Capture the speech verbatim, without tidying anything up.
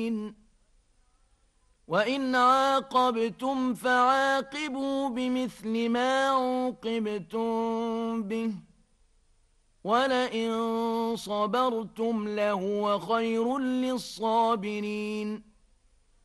وإن عاقبتم فعاقبوا بمثل ما عوقبتم به ولئن صبرتم لهو خير للصابرين